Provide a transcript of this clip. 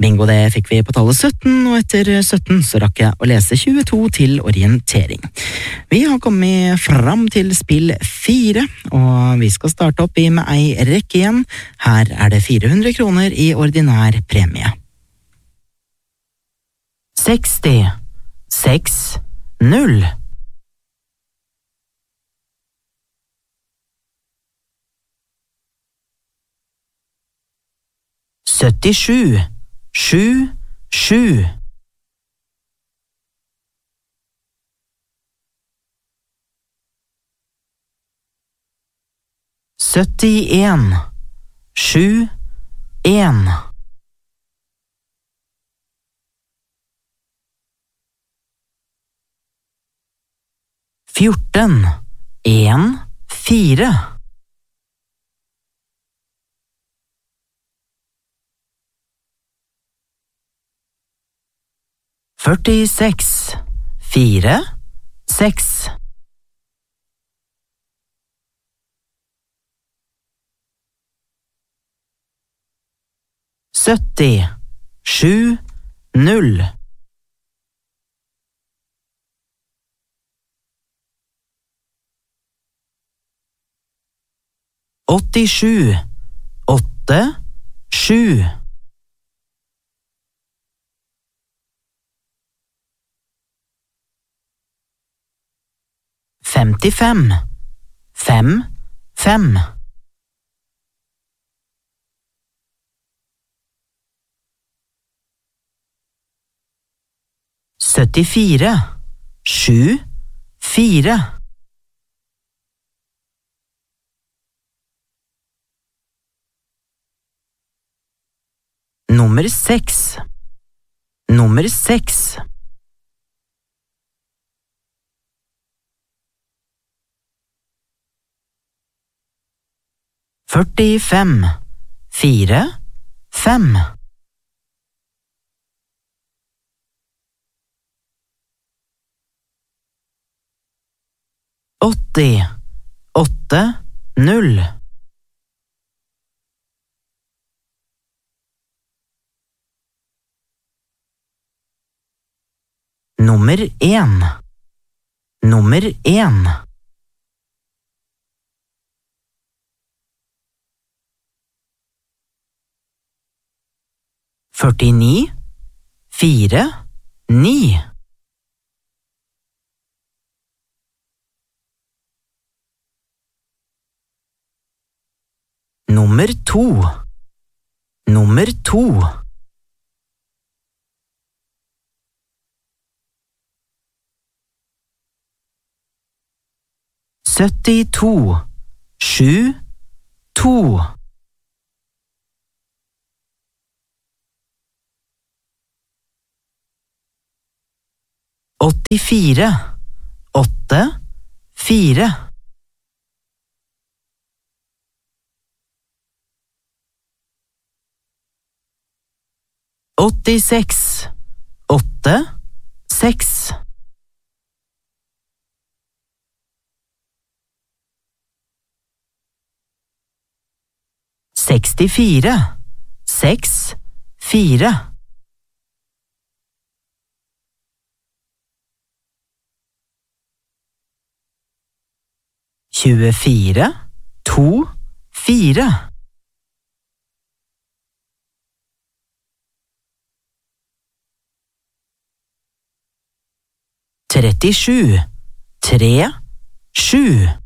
Bingo, det fikk vi på tallet 17, og etter 17 så rakk jeg å lese 22 til orientering. Vi har kommet fram til spill 4, og vi skal starte opp i med ei rekke igjen. Her er det 400 kroner i ordinær premie. 60, 6, 0. 77, 7, 7. 71, 7, 1. 14, 1, 4. 46, 4, 6. 70, 7, 0. 87, 8, 7. 55, 5, 5. 74, 7, 4. 6, 6. 45, 4, 5. 80, 8, 0. 1, 1. 49, 4, 9. 2, 2. 72, 7, 2. 84, 8, 4. 86, 8, 6. 64, 6, 4. 24, 2, 4. 37, 3, 7.